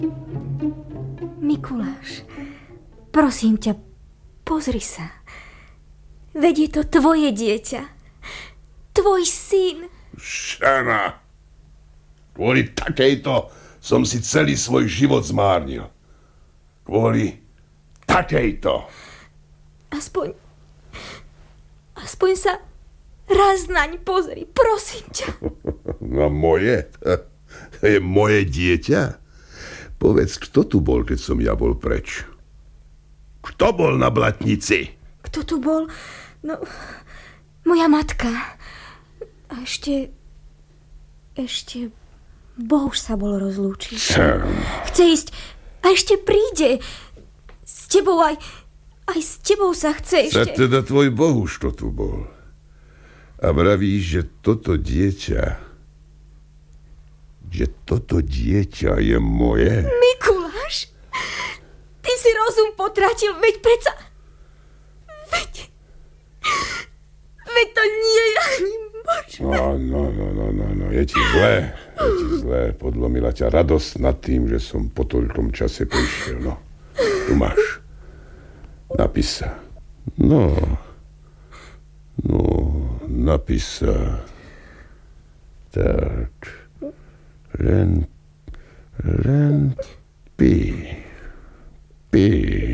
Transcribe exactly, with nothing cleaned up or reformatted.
Mikuláš, prosím ťa, pozri sa. Veď je to tvoje dieťa. Tvoj syn. Šana, kvôli takejto som si celý svoj život zmárnil. Kvôli takejto. Aspoň, aspoň sa raz naň pozri, prosím ťa. No moje? To je moje dieťa? Povedz, kto tu bol, keď som ja bol preč? Kto bol na blatnici? Kto tu bol? No, moja matka. A ešte... Ešte... Bohuž sa bol rozlúčiť. Chce ísť a ešte príde. S tebou aj... Aj s tebou sa chce ešte... Sa teda tvoj Bohuž to tu bol. A vravíš, že toto dieťa... Že toto dieťa je moje? Mikuláš, ty si rozum potratil, veď predsa... Veď... Veď to nie je ani možné. No, no, no, no, no, no, je ti zlé, je ti zlé. Podlomila ťa radosť nad tým, že som po toľkom čase prišiel. No, tu máš. Napís sa. No, no, napís sa. Tak, len, len pí, pí.